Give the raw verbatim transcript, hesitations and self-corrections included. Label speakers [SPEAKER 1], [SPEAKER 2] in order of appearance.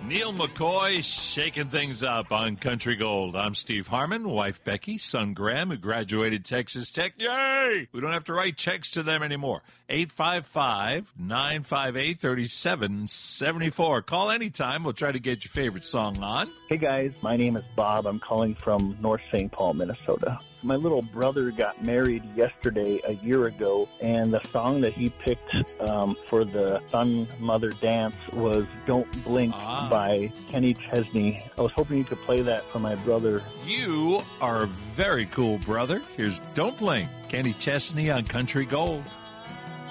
[SPEAKER 1] Neil McCoy shaking things up on Country Gold. I'm Steve Harmon, wife Becky, son Graham, who graduated Texas Tech. Yay! We don't have to write checks to them anymore. eight five five, nine five eight, three seven seven four. Call anytime. We'll try to get your favorite song on.
[SPEAKER 2] Hey, guys. My name is Bob. I'm calling from North Saint Paul, Minnesota. My little brother got married yesterday, a year ago, and the song that he picked um, for the son-mother dance was Don't Blink
[SPEAKER 1] Ah.
[SPEAKER 2] by Kenny Chesney. I was hoping you could play that for my brother.
[SPEAKER 1] You are a very cool brother. Here's Don't Blink, Kenny Chesney on Country Gold.